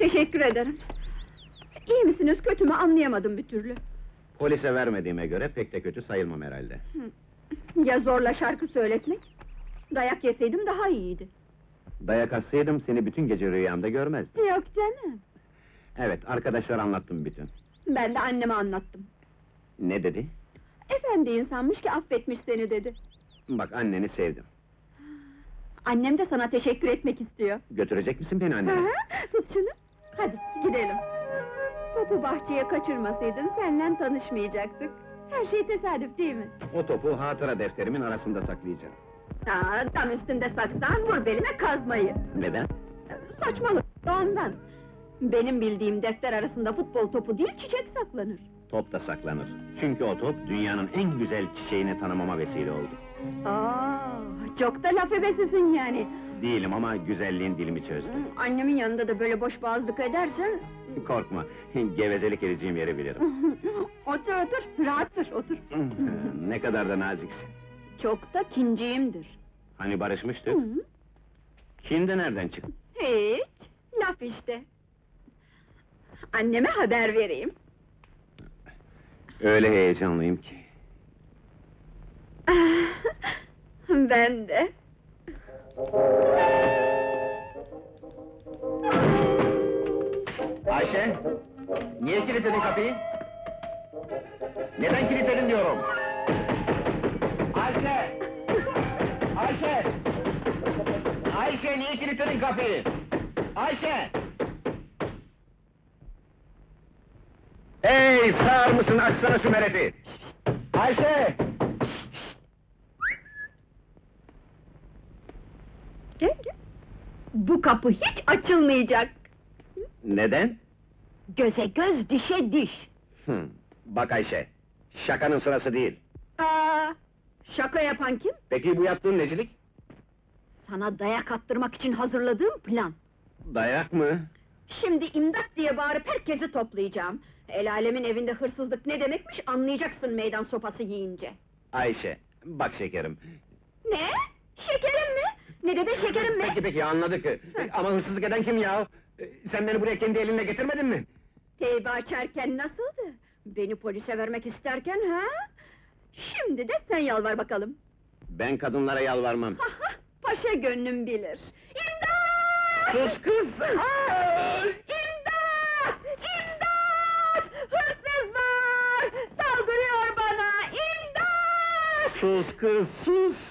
Teşekkür ederim. İyi misiniz, kötü mü anlayamadım bir türlü. Polise vermediğime göre pek de kötü sayılmam herhalde. Ya zorla şarkı söyletmek? Dayak yeseydim daha iyiydi. Dayak atsaydım seni bütün gece rüyamda görmezdim. Yok canım. Evet, arkadaşlar anlattım bütün. Ben de anneme anlattım. Ne dedi? Efendi insanmış ki affetmiş seni dedi. Bak, anneni sevdim. Annem de sana teşekkür etmek istiyor. Götürecek misin beni Hı annene? hı, tut şunu. Hadi gidelim. Topu bahçeye kaçırmasaydın seninle tanışmayacaktık. Her şey tesadüf değil mi? O topu hatıra defterimin arasında saklayacağım. Tam üstünde saksan vur beline kazmayı. Neden? Saçmalık ondan. Benim bildiğim defter arasında futbol topu değil çiçek saklanır. Top da saklanır. Çünkü o top dünyanın en güzel çiçeğini tanımama vesile oldu. Çok da laf ebesisin yani. Değilim ama güzelliğin dilimi çözdü. Annemin yanında da böyle boş boğazlık edersen... Korkma, gevezelik edeceğim yeri bilirim. Otur otur, rahat dur, otur. Ne kadar da naziksin. Çok da kinciyimdir. Hani barışmıştık? Şimdi nereden çıktı? Hiç, laf işte. Anneme haber vereyim. Öyle heyecanlıyım ki. Ben de. Ayşe! Niye kilitledin kapıyı? Neden kilitledin diyorum? Ayşe! Ayşe! Ayşe, niye kilitledin kapıyı? Ayşe! Hey, sağır mısın? Açsana şu mereti! Ayşe! Gel gel. Bu kapı hiç açılmayacak. Neden? Göze göz, dişe diş. Bak Ayşe, şakanın sırası değil. Şaka yapan kim? Peki bu yaptığın necilik? Sana dayak attırmak için hazırladığım plan. Dayak mı? Şimdi imdat diye bağırıp herkesi toplayacağım. El alemin evinde hırsızlık ne demekmiş anlayacaksın meydan sopası yiyince. Ayşe, bak şekerim. Ne? Şekerim mi? Ne dedin şekerim mi? Peki, anladık. Ama hırsızlık eden kim ya? Sen beni buraya kendi elinle getirmedin mi? Teybe açarken nasıldı? Beni polise vermek isterken ha? Şimdi de sen yalvar bakalım. Ben kadınlara yalvarmam. Paşa gönlüm bilir. İmdat! Sus kız! İmdat! İmdat! Hırsız var! Saldırıyor bana! İmdat! Sus kız, sus!